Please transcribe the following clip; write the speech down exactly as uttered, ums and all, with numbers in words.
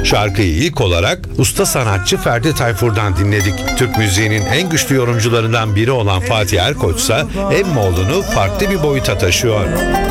Şarkıyı ilk olarak usta sanatçı Ferdi Tayfur'dan dinledik. Türk müziğinin en güçlü yorumcularından biri olan Fatih Erkoç ise Emmoğlu'nu farklı bir boyuta taşıyor.